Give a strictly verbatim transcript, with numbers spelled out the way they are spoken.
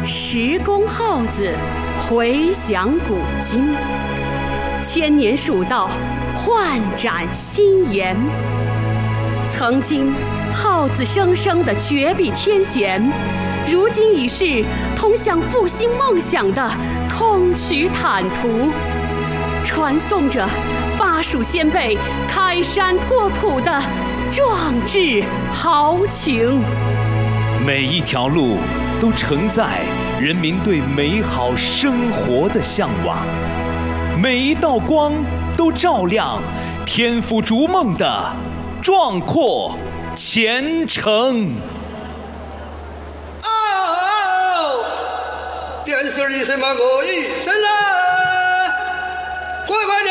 石公号子回响古今，千年蜀道焕展新颜。曾经号子生生的绝笔天贤，如今已是通向复兴梦想的通衢坦途，传颂着巴蜀先辈开山拓土的壮志豪情。 每一条路都承载人民对美好生活的向往，每一道光都照亮天府逐梦的壮阔前程。 哦，电视里什么我一声啊，乖乖